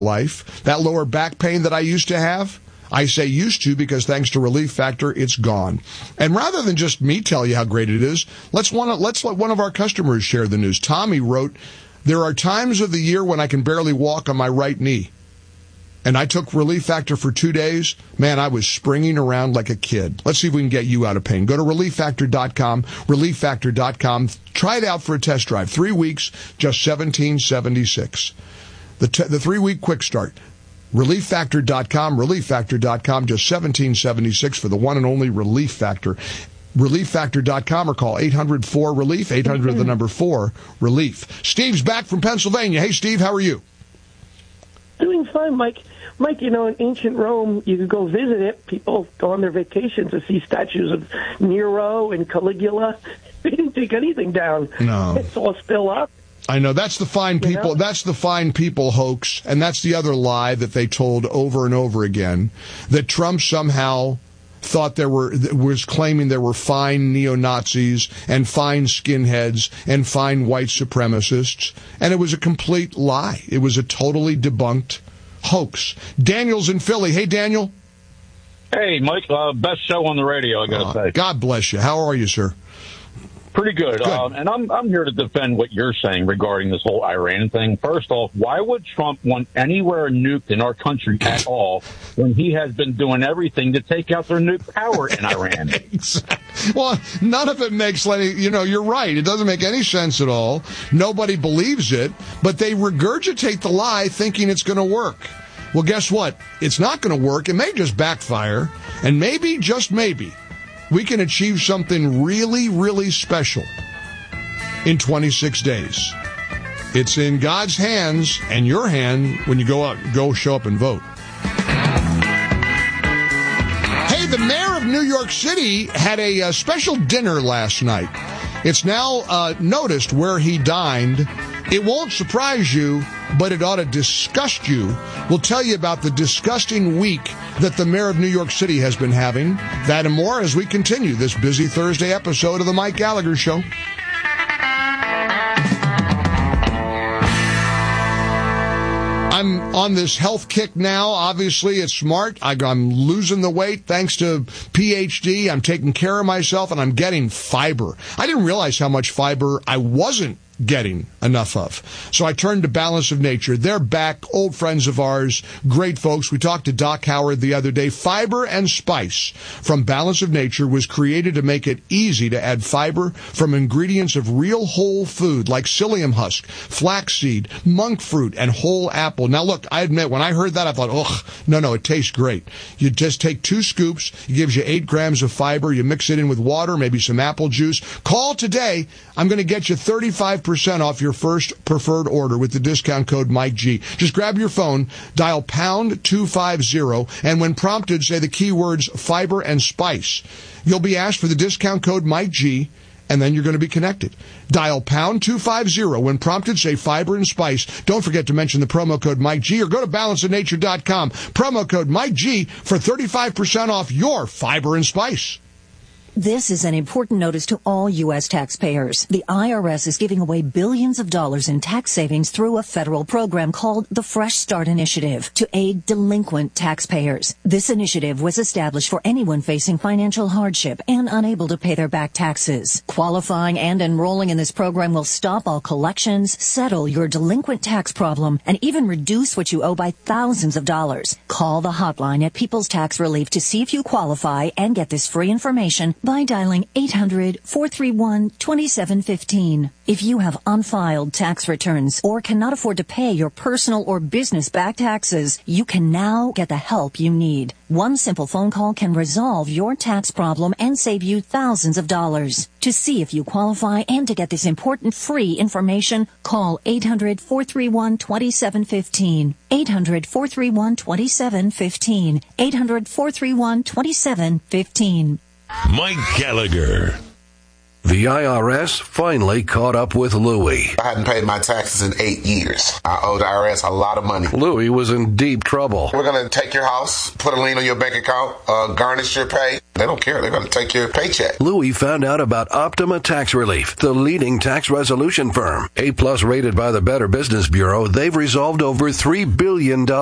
life. That lower back pain that I used to have, I say used to because thanks to Relief Factor, it's gone. And rather than just me tell you how great it is, let's let one of our customers share the news. Tommy wrote, "There are times of the year when I can barely walk on my right knee. And I took Relief Factor for 2 days. Man, I was springing around like a kid." Let's see if we can get you out of pain. Go to ReliefFactor.com, ReliefFactor.com. Try it out for a test drive. 3 weeks, just $17.76. The 3-week quick start. ReliefFactor.com, ReliefFactor.com, just $17.76 for the one and only Relief Factor. ReliefFactor.com or call 800-4-RELIEF, 800-4-RELIEF. Steve's back from Pennsylvania. Hey, Steve, how are you? Doing fine, Mike. Mike, in ancient Rome, you could go visit it. People go on their vacation to see statues of Nero and Caligula. They didn't take anything down. No. It's all still up. I know. That's the fine people. That's the fine people hoax. And that's the other lie that they told over and over again, that Trump somehow thought was claiming there were fine neo-Nazis and fine skinheads and fine white supremacists. And it was a complete lie. It was a totally debunked hoax. Daniel's in Philly. Hey, Daniel. Hey, Mike. Best show on the radio, I got to say. God bless you. How are you, sir? Pretty good. And I'm here to defend what you're saying regarding this whole Iran thing. First off, why would Trump want anywhere nuked in our country at all when he has been doing everything to take out their nuke power in Iran? Exactly. Well, none of it makes any, you're right. It doesn't make any sense at all. Nobody believes it, but they regurgitate the lie thinking it's going to work. Well, guess what? It's not going to work. It may just backfire, and maybe, just maybe, we can achieve something really, really special in 26 days. It's in God's hands and your hand when you go show up and vote. Hey, the mayor of New York City had a special dinner last night. It's now noticed where he dined. It won't surprise you, but it ought to disgust you. We'll tell you about the disgusting week that the mayor of New York City has been having. That and more as we continue this busy Thursday episode of The Mike Gallagher Show. I'm on this health kick now. Obviously, it's smart. I'm losing the weight thanks to PhD. I'm taking care of myself, and I'm getting fiber. I didn't realize how much fiber I wasn't getting enough of. So I turned to Balance of Nature. They're back, old friends of ours, great folks. We talked to Doc Howard the other day. Fiber and Spice from Balance of Nature was created to make it easy to add fiber from ingredients of real whole food like psyllium husk, flaxseed, monk fruit, and whole apple. Now look, I admit, when I heard that, I thought, no, it tastes great. You just take 2 scoops, it gives you 8 grams of fiber, you mix it in with water, maybe some apple juice. Call today. I'm going to get you 35% off your first preferred order with the discount code Mike G. Just grab your phone, dial pound 250, and when prompted, say the keywords fiber and spice. You'll be asked for the discount code Mike G, and then you're going to be connected. Dial pound 250. When prompted, say fiber and spice. Don't forget to mention the promo code Mike G, or go to balanceofnature.com. Promo code Mike G for 35% off your fiber and spice. This is an important notice to all U.S. taxpayers. The IRS is giving away billions of dollars in tax savings through a federal program called the Fresh Start Initiative to aid delinquent taxpayers. This initiative was established for anyone facing financial hardship and unable to pay their back taxes. Qualifying and enrolling in this program will stop all collections, settle your delinquent tax problem, and even reduce what you owe by thousands of dollars. Call the hotline at People's Tax Relief to see if you qualify and get this free information by dialing 800-431-2715. If you have unfiled tax returns or cannot afford to pay your personal or business back taxes, you can now get the help you need. One simple phone call can resolve your tax problem and save you thousands of dollars. To see if you qualify and to get this important free information, call 800-431-2715. 800-431-2715. 800-431-2715. Mike Gallagher. The IRS finally caught up with Louis. I hadn't paid my taxes in 8 years. I owed the IRS a lot of money. Louis was in deep trouble. We're going to take your house, put a lien on your bank account, garnish your pay. They don't care. They're going to take your paycheck. Louis found out about Optima Tax Relief, the leading tax resolution firm. A+ rated by the Better Business Bureau, they've resolved over $3 billion